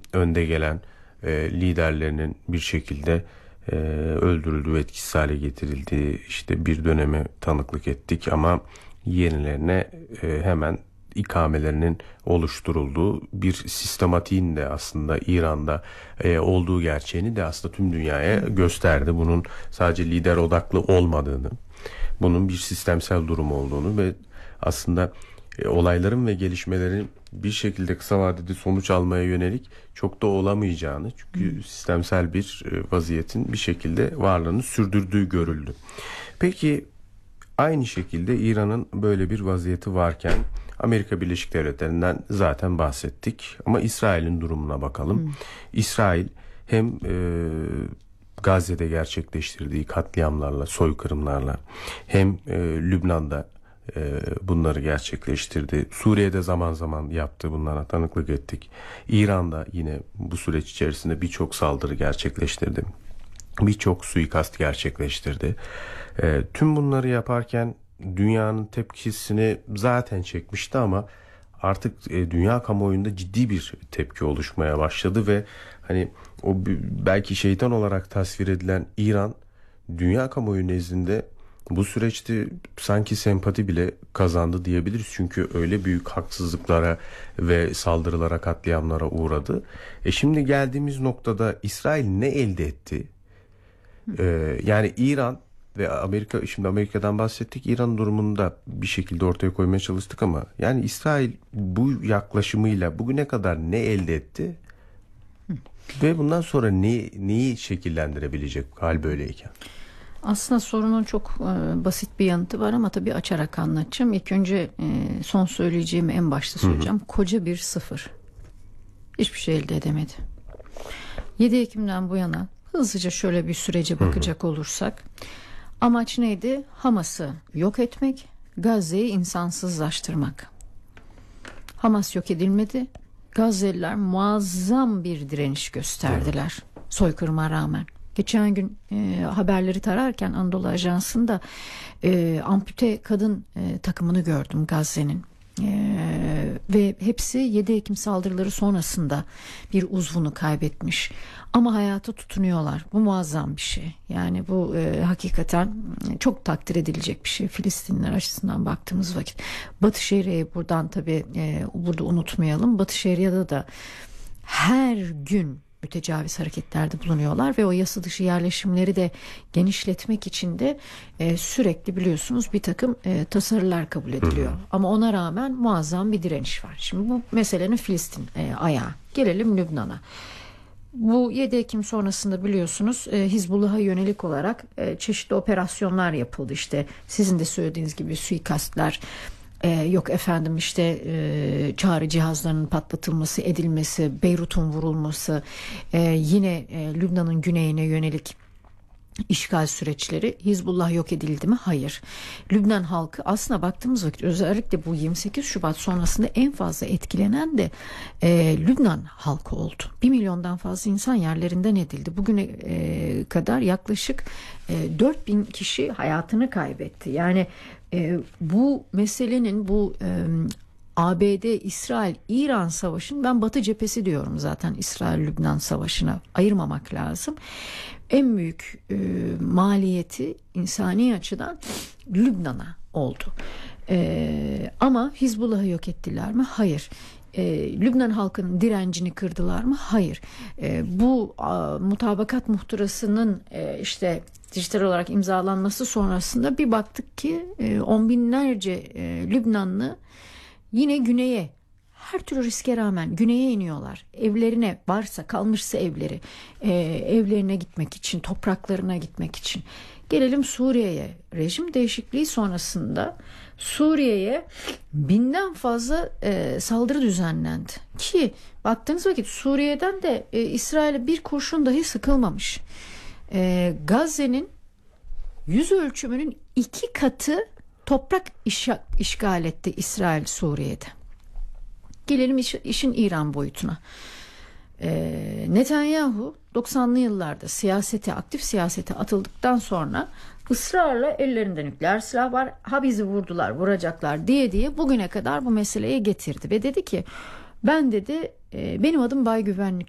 önde gelen liderlerinin bir şekilde öldürüldüğü, etkisiz hale getirildiği işte bir döneme tanıklık ettik ama yenilerine hemen ikamelerinin oluşturulduğu bir sistematiğin de aslında İran'da olduğu gerçeğini de aslında tüm dünyaya gösterdi. Bunun sadece lider odaklı olmadığını, bunun bir sistemsel durum olduğunu ve aslında olayların ve gelişmelerin bir şekilde kısa vadede sonuç almaya yönelik çok da olamayacağını, çünkü sistemsel bir vaziyetin bir şekilde varlığını sürdürdüğü görüldü. Peki aynı şekilde İran'ın böyle bir vaziyeti varken Amerika Birleşik Devletleri'nden zaten bahsettik ama İsrail'in durumuna bakalım. İsrail hem Gazze'de gerçekleştirdiği katliamlarla, soykırımlarla hem Lübnan'da bunları gerçekleştirdi. Suriye'de zaman zaman yaptı, bunlara tanıklık ettik. İran'da yine bu süreç içerisinde birçok saldırı gerçekleştirdi. Birçok suikast gerçekleştirdi. Tüm bunları yaparken dünyanın tepkisini zaten çekmişti ama artık dünya kamuoyunda ciddi bir tepki oluşmaya başladı ve hani o belki şeytan olarak tasvir edilen İran dünya kamuoyu nezdinde bu süreçte sanki sempati bile kazandı diyebiliriz. Çünkü öyle büyük haksızlıklara ve saldırılara, katliamlara uğradı. Şimdi geldiğimiz noktada İsrail ne elde etti? Yani İran ve Amerika, şimdi Amerika'dan bahsettik. İran durumunu da bir şekilde ortaya koymaya çalıştık ama yani İsrail bu yaklaşımıyla bugüne kadar ne elde etti? Ve bundan sonra neyi şekillendirebilecek hal böyleyken? Aslında sorunun çok basit bir yanıtı var ama tabii açarak anlatacağım. İlk önce son söyleyeceğimi en başta söyleyeceğim. Koca bir sıfır. Hiçbir şey elde edemedi. 7 Ekim'den bu yana hızlıca şöyle bir sürece bakacak olursak, amaç neydi? Hamas'ı yok etmek, Gazze'yi insansızlaştırmak. Hamas yok edilmedi. Gazze'liler muazzam bir direniş gösterdiler soykırıma rağmen. Geçen gün haberleri tararken Anadolu Ajansı'nda ampute kadın takımını gördüm Gazze'nin. Ve hepsi 7 Ekim saldırıları sonrasında bir uzvunu kaybetmiş. Ama hayata tutunuyorlar. Bu muazzam bir şey. Yani bu hakikaten çok takdir edilecek bir şey. Filistinliler açısından baktığımız vakit. Batı Şeria'yı buradan tabii burada unutmayalım. Batı Şeria'da da her gün mütecaviz hareketlerde bulunuyorlar ve o yasa dışı yerleşimleri de genişletmek için de sürekli biliyorsunuz bir takım tasarılar kabul ediliyor. Ama ona rağmen muazzam bir direniş var. Şimdi bu meselenin Filistin ayağı. Gelelim Lübnan'a. Bu 7 Ekim sonrasında biliyorsunuz Hizbullah'a yönelik olarak çeşitli operasyonlar yapıldı. İşte sizin de söylediğiniz gibi suikastler, yok efendim işte çağrı cihazlarının patlatılması, edilmesi, Beyrut'un vurulması, yine Lübnan'ın güneyine yönelik işgal süreçleri. Hizbullah yok edildi mi? Hayır. Lübnan halkı aslına baktığımız vakit özellikle bu 28 Şubat sonrasında en fazla etkilenen de Lübnan halkı oldu. 1 milyondan fazla insan yerlerinden edildi. Bugüne kadar yaklaşık 4.000 kişi hayatını kaybetti. Yani bu meselenin bu ABD, İsrail, İran savaşının, ben Batı cephesi diyorum zaten İsrail-Lübnan savaşına, ayırmamak lazım. En büyük maliyeti insani açıdan Lübnan'a oldu. Ama Hizbullah'ı yok ettiler mi? Hayır. Lübnan halkının direncini kırdılar mı? Hayır. Bu mutabakat muhtırasının işte dijital olarak imzalanması sonrasında bir baktık ki on binlerce Lübnanlı yine güneye, her türlü riske rağmen güneye iniyorlar. Evlerine, varsa kalmışsa evleri, evlerine gitmek için, topraklarına gitmek için. Gelelim Suriye'ye. Rejim değişikliği sonrasında Suriye'ye 1000'den fazla saldırı düzenlendi. Ki baktığınız vakit Suriye'den de İsrail'e bir kurşun dahi sıkılmamış. Gazze'nin yüz ölçümünün 2 katı toprak işgal etti İsrail Suriye'de. Gelelim işin İran boyutuna. Netanyahu 90'lı yıllarda aktif siyasete atıldıktan sonra ısrarla ellerinde nükleer silah var, ha bizi vurdular, vuracaklar diye bugüne kadar bu meseleye getirdi ve dedi ki ben dedi benim adım Bay Güvenlik